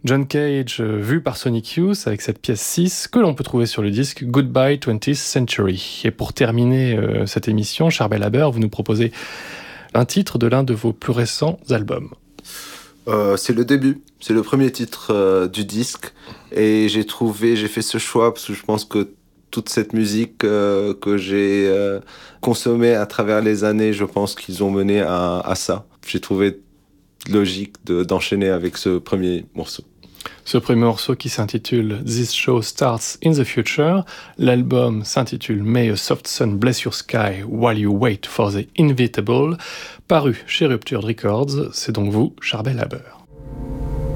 John Cage, vu par Sonic Youth, avec cette pièce 6, que l'on peut trouver sur le disque Goodbye 20th Century. Et pour terminer cette émission, Charbel Haber, vous nous proposez un titre de l'un de vos plus récents albums. C'est le début, c'est le premier titre du disque. Et j'ai fait ce choix parce que je pense que toute cette musique que j'ai consommée à travers les années, je pense qu'ils ont mené à ça. J'ai trouvé logique d'enchaîner avec ce premier morceau. Ce premier morceau qui s'intitule This Show Starts in the Future. L'album s'intitule May a Soft Sun Bless Your Sky While You Wait for the Inevitable. Paru chez Ruptured Records. C'est donc vous, Charbel Haber.